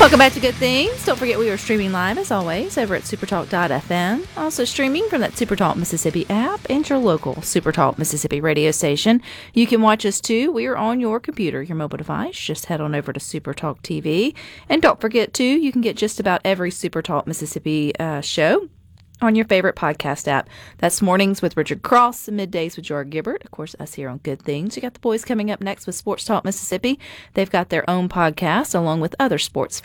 Welcome back to Good Things. Don't forget we are streaming live, as always, over at supertalk.fm. Also streaming from that Supertalk Mississippi app and your local Supertalk Mississippi radio station. You can watch us, too. We are on your computer, your mobile device. Just head on over to Supertalk TV. And don't forget, too, you can get just about every Supertalk Mississippi show on your favorite podcast app. That's Mornings with Richard Cross, Middays with Jordan Gibbert. Of course, us here on Good Things. You got the boys coming up next with Sports Talk Mississippi. They've got their own podcast along with other sports